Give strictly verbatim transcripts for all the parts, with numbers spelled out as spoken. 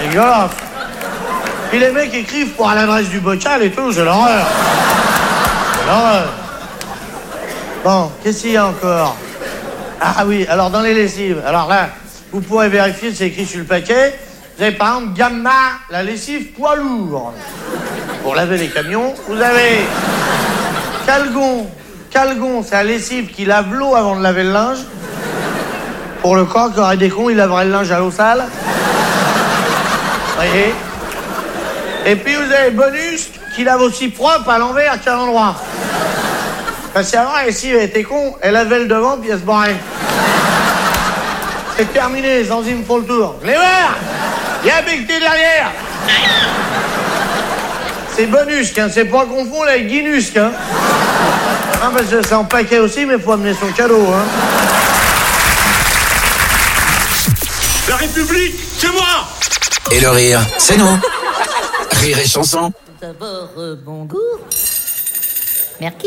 C'est dégueulasse. Puis les mecs écrivent pour à l'adresse du bocal et tout, c'est l'horreur. C'est l'horreur. Bon, qu'est-ce qu'il y a encore? Ah oui, alors dans les lessives, alors là, vous pourrez vérifier, c'est écrit sur le paquet. Vous avez par exemple Gamma, la lessive poids lourd. Pour laver les camions, vous avez Calgon. Calgon, c'est la lessive qui lave l'eau avant de laver le linge. Pour le corps qui aurait des cons, il laverait le linge à l'eau sale. Vous voyez? Et puis vous avez Bonus qui lave aussi propre à l'envers qu'à l'endroit. Parce qu'avant, la lessive, elle était con, elle lavait le devant puis elle se barrait. C'est terminé, les enzymes font le tour. Les verts, il y a becté derrière. C'est Bonus, hein, c'est pas confondre avec Guinus, hein. Non, parce que c'est en paquet aussi, mais faut amener son cadeau, hein. La République, c'est moi. Et le rire, c'est nous. Rire et chanson. D'abord, euh, bon goût. Merci.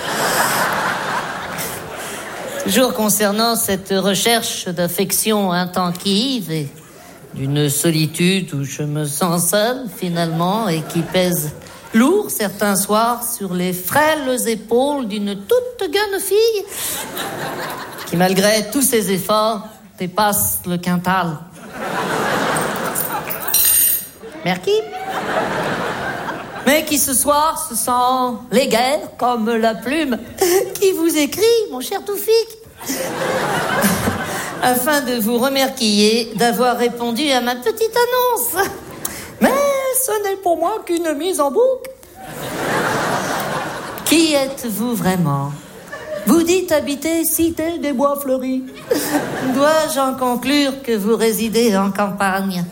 Toujours concernant cette recherche d'affection intensive et d'une solitude où je me sens seul, finalement, et qui pèse lourd certains soirs sur les frêles épaules d'une toute jeune fille qui, malgré tous ses efforts, dépasse le quintal. Merci. Mais qui ce soir se sent léguère comme la plume qui vous écrit, mon cher Toufik, afin de vous remercier d'avoir répondu à ma petite annonce. Mais ce n'est pour moi qu'une mise en boucle. Qui êtes-vous vraiment? Vous dites habiter Cité des Bois Fleuris. Dois-je en conclure que vous résidez en campagne?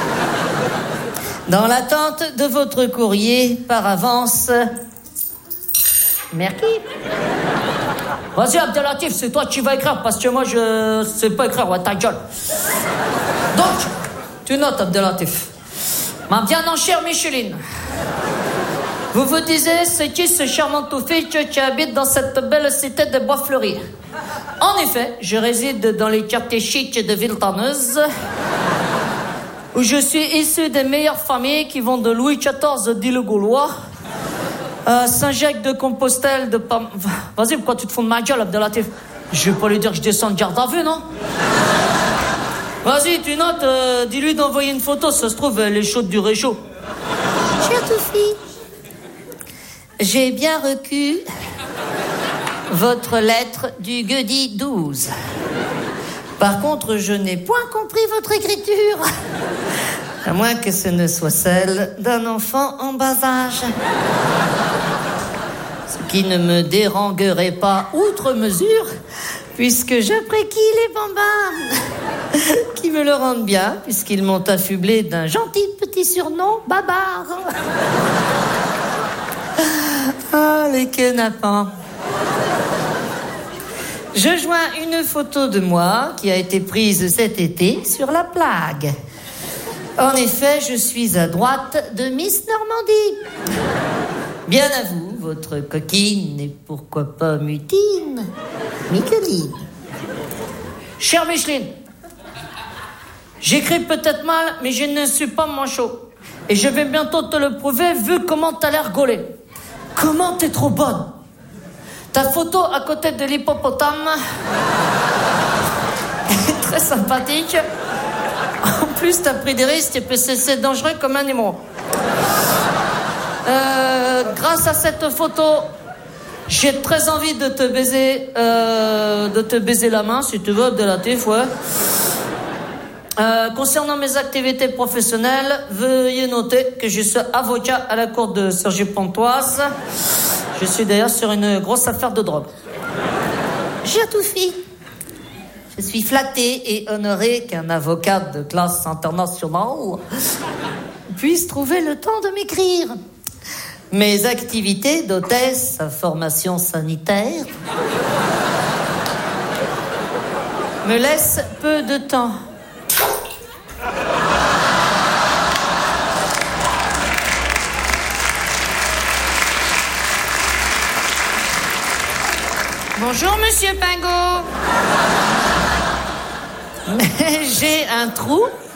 Dans l'attente de votre courrier, par avance... Merci. Vas-y, Abdelatif, c'est toi qui vas écrire, parce que moi, je sais pas écrire, ouais, ta gueule. Donc, tu notes, Abdelatif. Ma bien en chère Micheline, vous vous disiez, c'est qui ce charmant Toufik qui habite dans cette belle cité des Bois Fleuris? En effet, je réside dans les quartiers chics de Villetanneuse, où je suis issu des meilleures familles qui vont de Louis quatorze d'Île-Gaulois à Saint-Jacques-de-Compostelle de Pam... Vas-y, pourquoi tu te fous de ma gueule, Abdelatif? Je vais pas lui dire que je descends de garde à vue, non? Vas-y, tu notes, euh, dis-lui d'envoyer une photo, ça se trouve, elle est chaude du réchaud. Cher Toufi, j'ai bien reçu votre lettre du jeudi douze. Par contre, je n'ai point compris votre écriture. À moins que ce ne soit celle d'un enfant en bas âge. Ce qui ne me dérangerait pas outre mesure, puisque j'apprécie les bambins, qui me le rendent bien, puisqu'ils m'ont affublé d'un gentil petit surnom, Babar. Ah, les kenapans. Je joins une photo de moi qui a été prise cet été sur la plaque. En effet, je suis à droite de Miss Normandie. Bien à vous, votre coquine et pourquoi pas mutine, Micheline. Chère Micheline, j'écris peut-être mal, mais je ne suis pas manchot. Et je vais bientôt te le prouver, vu comment t'as l'air gaulée. Comment t'es trop bonne. Ta photo à côté de l'hippopotame est très sympathique. En plus, t'as pris des risques et puis c'est dangereux comme un animal. Euh, grâce à cette photo, j'ai très envie de te baiser, euh, de te baiser la main, si tu veux, Abdelatif, ouais. Euh, concernant mes activités professionnelles, veuillez noter que je suis avocat à la cour de Cergy-Pontoise. Je suis d'ailleurs sur une grosse affaire de drogue. Cher Toufi, je suis flattée et honorée qu'un avocat de classe internationale puisse trouver le temps de m'écrire. Mes activités d'hôtesse à formation sanitaire me laissent peu de temps. Bonjour, monsieur Pingot. J'ai un trou